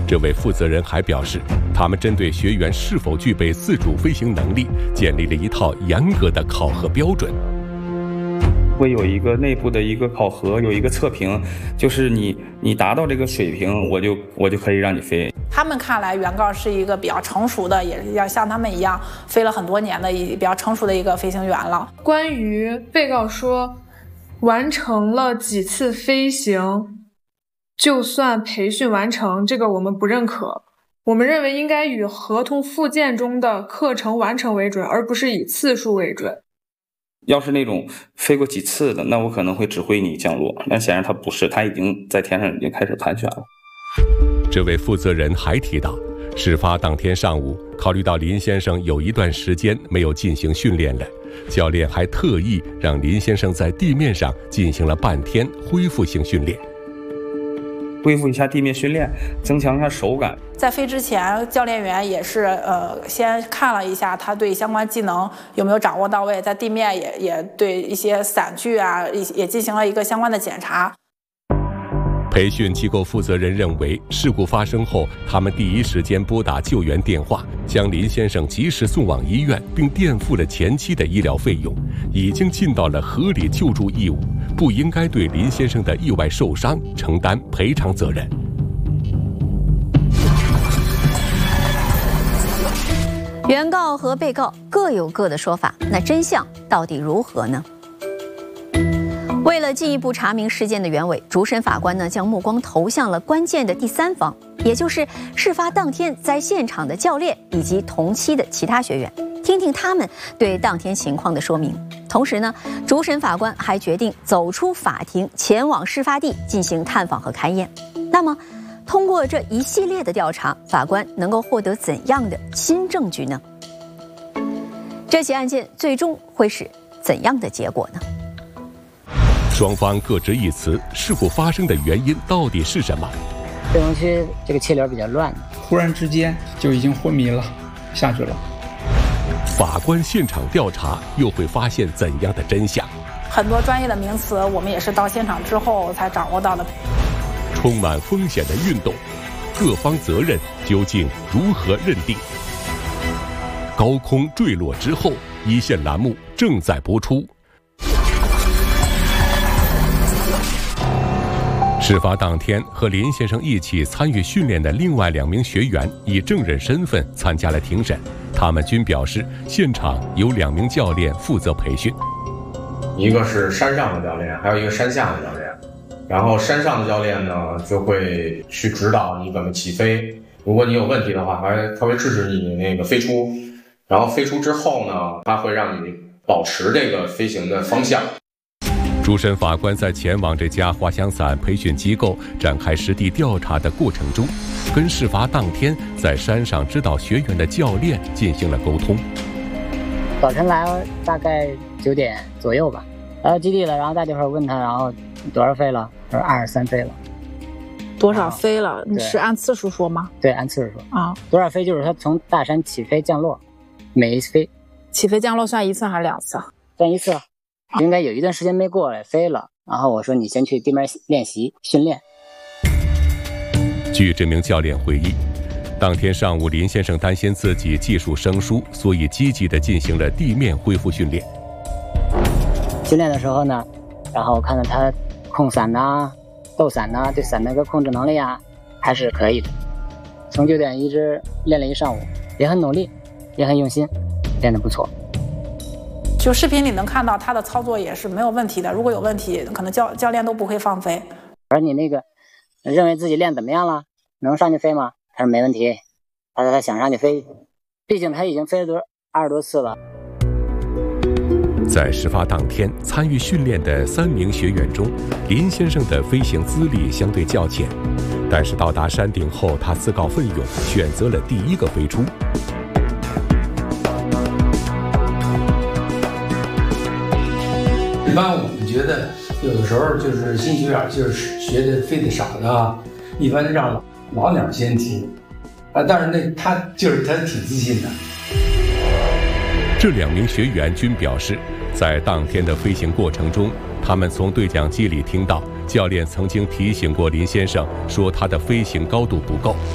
这位负责人还表示，他们针对学员是否具备自主飞行能力，建立了一套严格的考核标准。 会有一个内部的一个考核，有一个测评，就是你达到这个水平，我就可以让你飞。 他们看来，原告是一个比较成熟的，也要像他们一样飞了很多年的比较成熟的一个飞行员了。 关于被告说完成了几次飞行就算培训完成，这个我们不认可。我们认为应该以合同附件中的课程完成为准，而不是以次数为准。 要是那种飞过几次的，那我可能会指挥你降落。那显然他不是，他已经在天上已经开始盘旋了。 这位负责人还提到，事发当天上午，考虑到林先生有一段时间没有进行训练了，教练还特意让林先生在地面上进行了半天恢复性训练。 恢复一下地面训练，增强一下手感。 在飞之前，教练员也是先看了一下他对相关技能有没有掌握到位，在地面也对一些伞具啊也进行了一个相关的检查。 培训机构负责人认为，事故发生后，他们第一时间拨打救援电话，将林先生及时送往医院，并垫付了前期的医疗费用，已经尽到了合理救助义务，不应该对林先生的意外受伤承担赔偿责任。 原告和被告各有各的说法，那真相到底如何呢？为了进一步查明事件的原委，主审法官将目光投向了关键的第三方，也就是事发当天在现场的教练以及同期的其他学员，听听他们对当天情况的说明。同时主审法官还决定走出法庭，前往事发地进行探访和勘验。那么通过这一系列的调查，法官能够获得怎样的新证据呢？这起案件最终会是怎样的结果呢？ 双方各执一词，事故发生的原因到底是什么？ 飞行区这个气流比较乱， 忽然之间就已经昏迷了，下去了。 法官现场调查又会发现怎样的真相？ 很多专业的名词，我们也是到现场之后才掌握到的。 充满风险的运动，各方责任究竟如何认定？高空坠落之后，一线栏目正在播出。事发当天，和林先生一起参与训练的另外2名学员以证人身份参加了庭审。他们均表示，现场有2名教练负责培训， 一个是山上的教练，还有一个山下的教练。然后山上的教练呢，就会去指导你怎么起飞。如果你有问题的话，他会制止你那个飞出。然后飞出之后呢，他会让你保持这个飞行的方向。 主审法官在前往这家滑翔伞培训机构展开实地调查的过程中，跟事发当天在山上指导学员的教练进行了沟通。 早晨来大概9点左右吧，来到基地了，然后大家伙问他，然后多少飞了？他说23飞了。 多少飞了？你是按次数说吗？ 对，按次数说。 啊， 多少飞就是他从大山起飞降落，每一飞。 起飞降落算1次还是2次？ 算1次。应该有一段时间没过来飞了，然后我说你先去地面练习训练。 据这名教练回忆，当天上午林先生担心自己技术生疏，所以积极地进行了地面恢复训练。 训练的时候呢，然后我看到他控伞呐、斗伞呐，对伞那个控制能力啊还是可以的。从9点一直练了一上午，也很努力，也很用心，练得不错。 就视频里能看到他的操作也是没有问题的，如果有问题，可能教练都不会放飞。 而你那个认为自己练怎么样了？能上去飞吗？他说没问题，他想上去飞，毕竟他已经飞了20多次了。 在事发当天参与训练的3名学员中，林先生的飞行资历相对较浅，但是到达山顶后，他自告奋勇选择了第一个飞出。 一般我们觉得有的时候就是新学员就是学的飞得少的，一般让老鸟先提但是他挺自信的。 这2名学员均表示，在当天的飞行过程中，他们从对讲机里听到教练曾经提醒过林先生，说他的飞行高度不够，